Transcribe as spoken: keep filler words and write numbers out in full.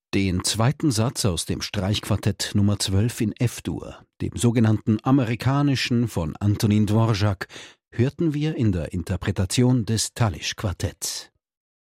Den zweiten Satz aus dem Streichquartett Nummer zwölf in F-Dur, dem sogenannten amerikanischen von Antonin Dvorak, hörten wir in der Interpretation des Tallisch-Quartetts.